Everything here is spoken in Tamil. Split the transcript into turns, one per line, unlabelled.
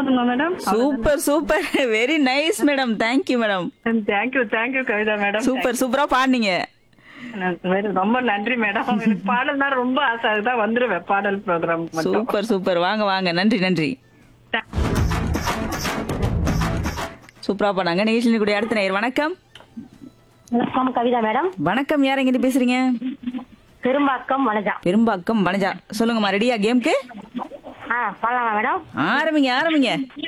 போதுமா madam?
Super super very nice madam. Thank you madam.
Thank you Kavitha madam.
Super சூப்பரா பாடுனீங்க.
ரொம்ப நன்றி மேடம். எனக்கு பாடல் தான் ரொம்ப ஆசை, அதுதான் வந்துருவேன் பாடல் ப்ரோக்ராம் மட்டும்.
சூப்பர் சூப்பர் வாங்க வாங்க. நன்றி நன்றி. சூப்பரா பண்ணாங்க. நிகழ்ச்சியில் கூடிய அடுத்த நேயர் வணக்கம்.
வணக்கம் கவிதா மேடம்.
வணக்கம். யார் எங்கிட்ட பேசுறீங்க?
பெரும்பாக்கம் வனஜா.
பெரும்பாக்கம் வனஜா. சொல்லுங்கம்மா, ரெடியா கேம்க்கு?
பாடலாமா மேடம்?
ஆரம்பிங்க ஆரம்பிங்க.